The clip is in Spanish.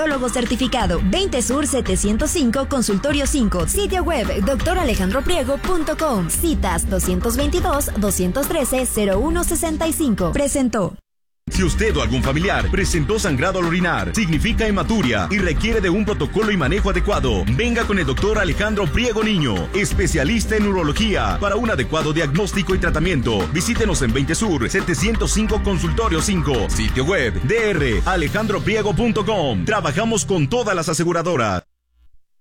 Neurólogo certificado. 20 Sur 705, Consultorio 5. Sitio web dralejandropriego.com. Citas 222-213-0165. Presentó. Si usted o algún familiar presentó sangrado al orinar, significa hematuria y requiere de un protocolo y manejo adecuado, venga con el doctor Alejandro Priego Niño, especialista en urología, para un adecuado diagnóstico y tratamiento. Visítenos en 20 Sur 705, Consultorio 5. Sitio web dralejandropriego.com. Trabajamos con todas las aseguradoras.